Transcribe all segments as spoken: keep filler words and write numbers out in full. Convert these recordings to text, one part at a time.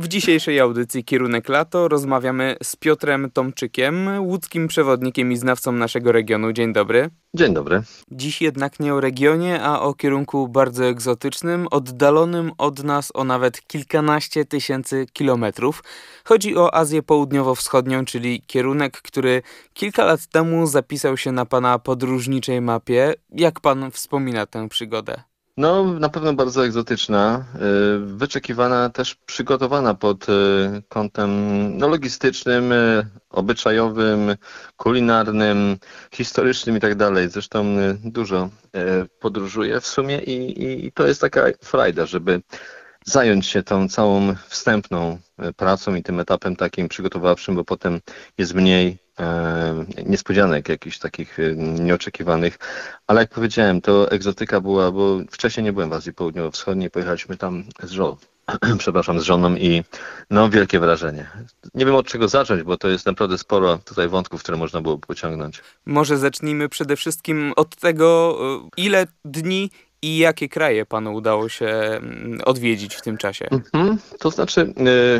dzisiejszej audycji Kierunek Lato rozmawiamy z Piotrem Tomczykiem, łódzkim przewodnikiem i znawcą naszego regionu. Dzień dobry. Dzień dobry. Dziś jednak nie o regionie, a o kierunku bardzo egzotycznym, oddalonym od nas o nawet kilkanaście tysięcy kilometrów. Chodzi o Azję Południowo-Wschodnią, czyli kierunek, który kilka lat temu zapisał się na pana podróżniczej mapie. Jak pan wspomina tę przygodę? No, na pewno bardzo egzotyczna, wyczekiwana, też przygotowana pod kątem no, logistycznym, obyczajowym, kulinarnym, historycznym i tak dalej. Zresztą dużo podróżuję w sumie i, i, i to jest taka frajda, żeby zająć się tą całą wstępną pracą i tym etapem takim przygotowawczym, bo potem jest mniej e, niespodzianek jakichś takich e, nieoczekiwanych. Ale jak powiedziałem, to egzotyka była, bo wcześniej nie byłem w Azji Południowo-Wschodniej, pojechaliśmy tam z żoną, przepraszam, z żoną i no wielkie wrażenie. Nie wiem od czego zacząć, bo to jest naprawdę sporo tutaj wątków, które można było pociągnąć. Może zacznijmy przede wszystkim od tego, ile dni i jakie kraje panu udało się odwiedzić w tym czasie? Mhm. To znaczy,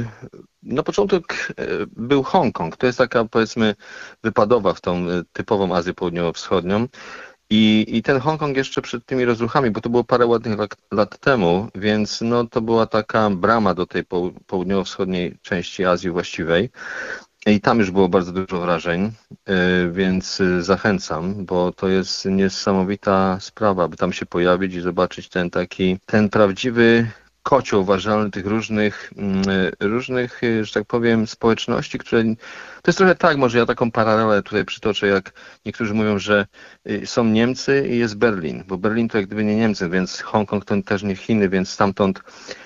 na początek był Hongkong. To jest taka, powiedzmy, wypadowa w tą typową Azję Południowo-Wschodnią. I, I ten Hongkong jeszcze przed tymi rozruchami, bo to było parę ładnych lat, lat temu, więc no, to była taka brama do tej po, południowo-wschodniej części Azji właściwej. I tam już było bardzo dużo wrażeń, więc zachęcam, bo to jest niesamowita sprawa, by tam się pojawić i zobaczyć ten taki, ten prawdziwy kocioł ważalny tych różnych, różnych, że tak powiem, społeczności, które... To jest trochę tak, może ja taką paralelę tutaj przytoczę, jak niektórzy mówią, że są Niemcy i jest Berlin, bo Berlin to jak gdyby nie Niemcy, więc Hongkong to też nie Chiny, więc stamtąd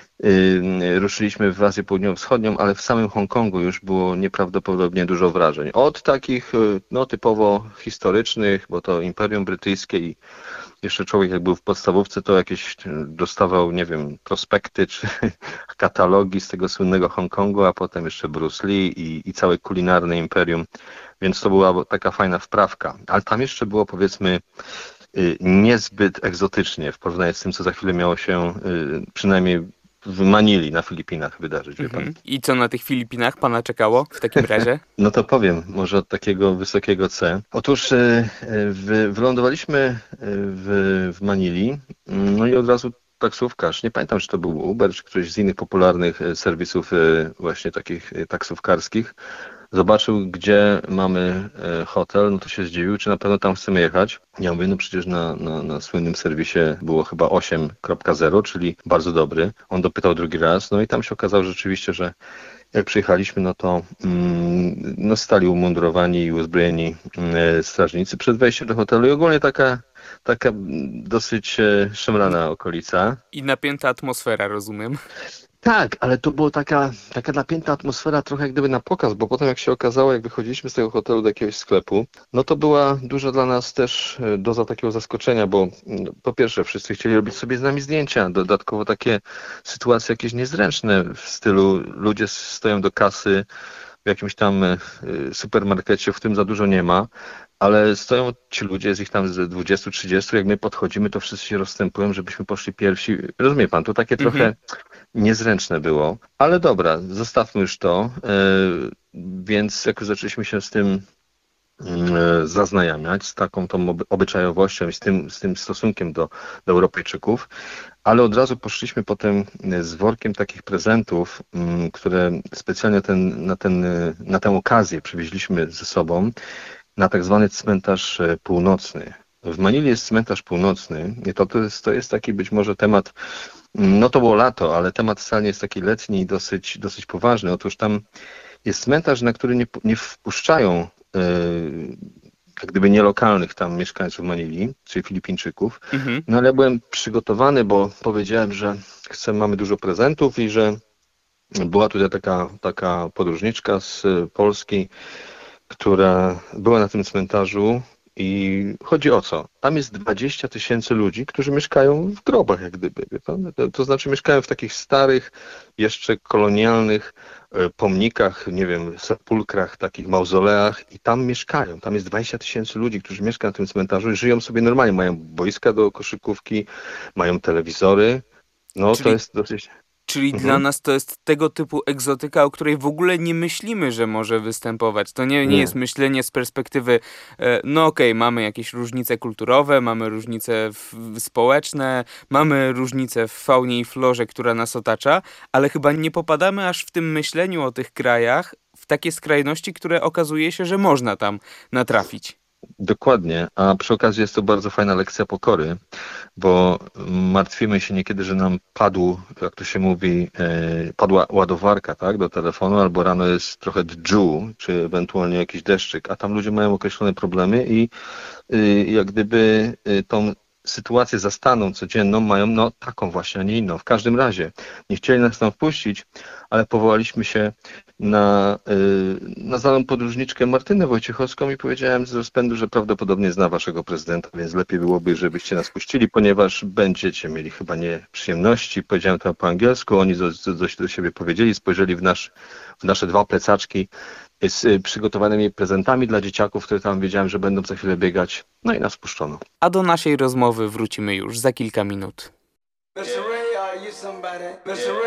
ruszyliśmy w Azję Południowo-Wschodnią, ale w samym Hongkongu już było nieprawdopodobnie dużo wrażeń. Od takich no, typowo historycznych, bo to Imperium Brytyjskie i jeszcze człowiek jak był w podstawówce, to jakieś dostawał, nie wiem, prospekty czy katalogi z tego słynnego Hongkongu, a potem jeszcze Bruce Lee i, i całe kulinarne imperium, więc to była taka fajna wprawka. Ale tam jeszcze było, powiedzmy, niezbyt egzotycznie w porównaniu z tym, co za chwilę miało się przynajmniej w Manili na Filipinach wydarzyć, wie pan. Mhm. I co na tych Filipinach pana czekało w takim razie? No to powiem, może od takiego wysokiego C. Otóż w, wylądowaliśmy w, w Manili, no i od razu taksówkarz, nie pamiętam, czy to był Uber, czy któryś z innych popularnych serwisów właśnie takich taksówkarskich, zobaczył, gdzie mamy hotel, no to się zdziwił, czy na pewno tam chcemy jechać. Ja mówię, no przecież na, na, na słynnym serwisie było chyba osiem kropka zero, czyli bardzo dobry. On dopytał drugi raz, no i tam się okazało rzeczywiście, że jak przyjechaliśmy, no to mm, no stali umundurowani i uzbrojeni e, strażnicy przed wejściem do hotelu i ogólnie taka, taka dosyć e, szemrana okolica. I napięta atmosfera, rozumiem. Tak, ale to była taka, taka napięta atmosfera trochę jak gdyby na pokaz, bo potem jak się okazało, jak wychodziliśmy z tego hotelu do jakiegoś sklepu, no to była duża dla nas też doza takiego zaskoczenia, bo no, po pierwsze wszyscy chcieli robić sobie z nami zdjęcia, dodatkowo takie sytuacje jakieś niezręczne w stylu ludzie stoją do kasy w jakimś tam supermarkecie, w którym za dużo nie ma, ale stoją ci ludzie, jest ich tam z dwudziestu trzydziestu, jak my podchodzimy, to wszyscy się rozstępują, żebyśmy poszli pierwsi. Rozumie pan, to takie trochę mhm. niezręczne było, ale dobra, zostawmy już to, więc jak już zaczęliśmy się z tym zaznajamiać, z taką tą obyczajowością i z tym, z tym stosunkiem do, do Europejczyków, ale od razu poszliśmy potem z workiem takich prezentów, które specjalnie ten, na, ten, na tę okazję przywieźliśmy ze sobą, na tak zwany cmentarz północny. W Manili jest cmentarz północny i to, to, jest, to jest taki być może temat, no to było lato, ale temat wcale nie jest taki letni i dosyć, dosyć poważny. Otóż tam jest cmentarz, na który nie, nie wpuszczają yy, jak gdyby nielokalnych tam mieszkańców Manili, czyli Filipińczyków. Mhm. No ale ja byłem przygotowany, bo powiedziałem, że chcę, mamy dużo prezentów i że była tutaj taka, taka podróżniczka z Polski, która była na tym cmentarzu i chodzi o co? Tam jest dwadzieścia tysięcy ludzi, którzy mieszkają w grobach jak gdyby. Wie pan? To, to znaczy mieszkają w takich starych, jeszcze kolonialnych pomnikach, nie wiem, sepulkrach, takich mauzoleach i tam mieszkają. Tam jest dwadzieścia tysięcy ludzi, którzy mieszkają na tym cmentarzu i żyją sobie normalnie. Mają boiska do koszykówki, mają telewizory. No Czyli... to jest dosyć... Czyli Mhm. dla nas to jest tego typu egzotyka, o której w ogóle nie myślimy, że może występować. To nie, nie Nie. jest myślenie z perspektywy, e, no okej, mamy jakieś różnice kulturowe, mamy różnice w, w społeczne, mamy różnice w faunie i florze, która nas otacza, ale chyba nie popadamy aż w tym myśleniu o tych krajach w takie skrajności, które okazuje się, że można tam natrafić. Dokładnie, a przy okazji jest to bardzo fajna lekcja pokory, bo martwimy się niekiedy, że nam padł, jak to się mówi, e, padła ładowarka, tak, do telefonu, albo rano jest trochę dżdżu, czy ewentualnie jakiś deszczyk, a tam ludzie mają określone problemy i y, jak gdyby y, tą sytuację zastaną codzienną mają no taką właśnie, a nie inną. W każdym razie nie chcieli nas tam wpuścić, ale powołaliśmy się na, y, na znaną podróżniczkę Martynę Wojciechowską i powiedziałem z rozpędu, że prawdopodobnie zna waszego prezydenta, więc lepiej byłoby, żebyście nas puścili, ponieważ będziecie mieli chyba nieprzyjemności. Powiedziałem to po angielsku, oni coś do, do siebie powiedzieli, spojrzeli w, nasz, w nasze dwa plecaczki z y, przygotowanymi prezentami dla dzieciaków, które tam wiedziałem, że będą za chwilę biegać, no i nas puszczono. A do naszej rozmowy wrócimy już za kilka minut.